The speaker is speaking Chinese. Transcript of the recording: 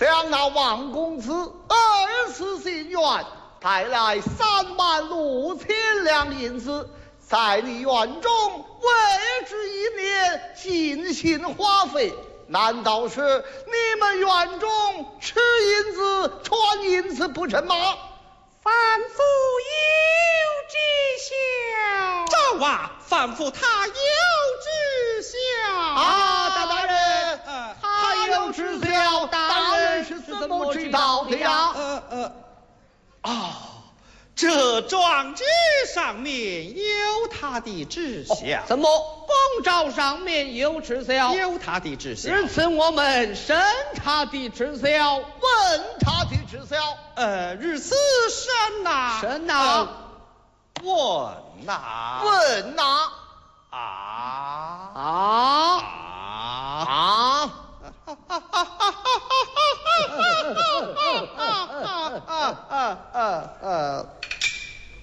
将那王公子20心愿带来36000两银子，在你园中为之1年尽心花费。难道是你们园中吃银子、穿银子不成吗？ 范夫有知晓。 赵啊，范夫他有知晓啊，大人，他有知晓，大人是怎么知道的呀？ 这状纸上面有他的知晓。 怎么公诏上面有知晓？ 有他的知晓。 如此，我们审他的知晓， 问他的知晓。 如此审呐， 审呐， 问呐， 问呐，